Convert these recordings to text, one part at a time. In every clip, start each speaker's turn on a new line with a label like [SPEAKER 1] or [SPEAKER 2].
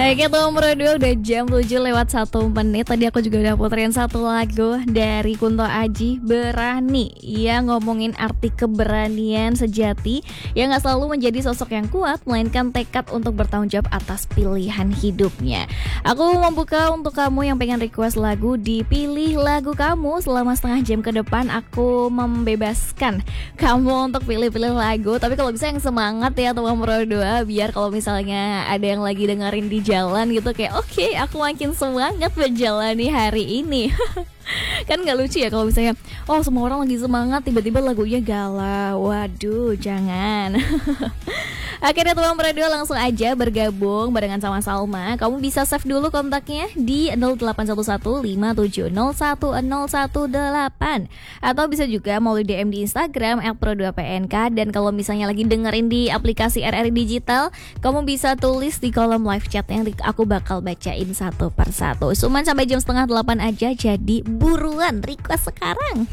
[SPEAKER 1] Oke, nomor 2 udah jam 7 lewat 1 menit. Tadi aku juga udah puterin satu lagu dari Kunto Aji, Berani. Ia ngomongin arti keberanian sejati yang gak selalu menjadi sosok yang kuat, melainkan tekad untuk bertanggung jawab atas pilihan hidupnya. Aku membuka untuk kamu yang pengen request lagu di Pilih Lagu Kamu. Selama setengah jam ke depan aku membebaskan kamu untuk pilih-pilih lagu. Tapi kalau bisa yang semangat ya nomor 2, biar kalau misalnya ada yang lagi dengerin di jalan gitu kayak oke, aku makin semangat menjalani hari ini. Kan gak lucu ya kalau misalnya semua orang lagi semangat tiba-tiba lagunya galau. Waduh, jangan. Akhirnya nomor 2 langsung aja bergabung barengan sama Salma. Kamu bisa save dulu kontaknya di 0811 5701018 atau bisa juga mau DM di Instagram @pro2pnk. Dan kalau misalnya lagi dengerin di aplikasi RRI Digital, kamu bisa tulis di kolom live chat yang aku bakal bacain satu persatu. Cuman sampai jam 7:30 aja, jadi buruan request sekarang.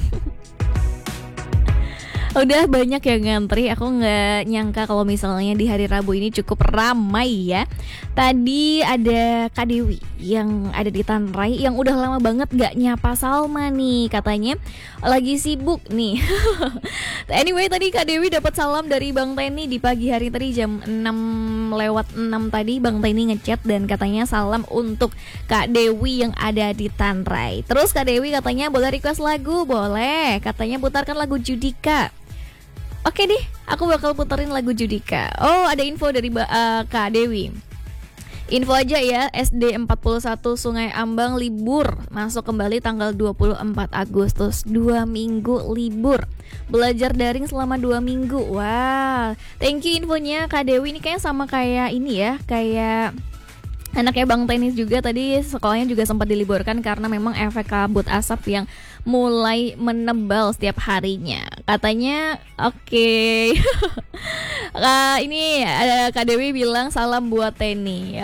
[SPEAKER 1] Udah banyak yang ngantri. Aku gak nyangka kalau misalnya di hari Rabu ini cukup ramai ya. Tadi ada Kak Dewi yang ada di Tanrai, yang udah lama banget gak nyapa Salma nih. Katanya lagi sibuk nih. Anyway, tadi Kak Dewi dapat salam dari Bang Teni di pagi hari tadi jam 6:06 tadi. Bang Teni ngechat dan katanya salam untuk Kak Dewi yang ada di Tanrai. Terus Kak Dewi katanya boleh request lagu? Boleh. Katanya putarkan lagu Judika. Oke deh, aku bakal puterin lagu Judika. Ada info dari Kak Dewi. Info aja ya, SD 41 Sungai Ambang libur, masuk kembali tanggal 24 Agustus. 2 minggu libur, belajar daring selama 2 minggu. Wah, thank you infonya Kak Dewi. Ini kayaknya sama kayak ini ya, kayak anaknya Bang Tenis juga. Tadi sekolahnya juga sempat diliburkan karena memang efek kabut asap yang mulai menebal setiap harinya. Katanya oke. Ini ada Kak Dewi bilang salam buat Teni.